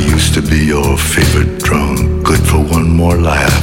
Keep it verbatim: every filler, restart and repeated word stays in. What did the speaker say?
used to be your favorite drunk, good for one more laugh.